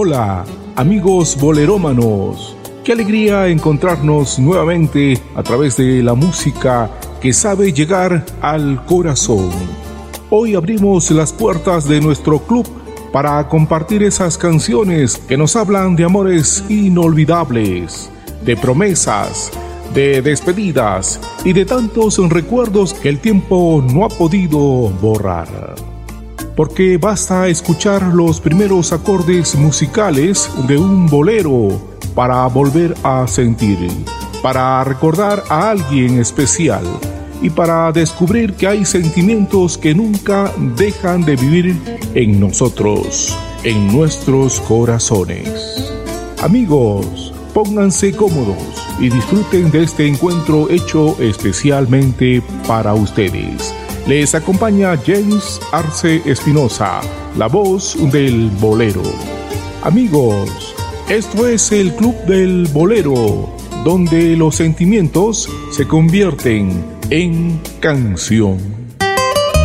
Hola, amigos bolerómanos. Qué alegría encontrarnos nuevamente a través de la música que sabe llegar al corazón. Hoy abrimos las puertas de nuestro club para compartir esas canciones que nos hablan de amores inolvidables, de promesas, de despedidas y de tantos recuerdos que el tiempo no ha podido borrar. Porque basta escuchar los primeros acordes musicales de un bolero para volver a sentir, para recordar a alguien especial y para descubrir que hay sentimientos que nunca dejan de vivir en nosotros, en nuestros corazones. Amigos, pónganse cómodos y disfruten de este encuentro hecho especialmente para ustedes. Les acompaña James Arce Espinosa, la voz del bolero. Amigos, esto es el Club del Bolero, donde los sentimientos se convierten en canción.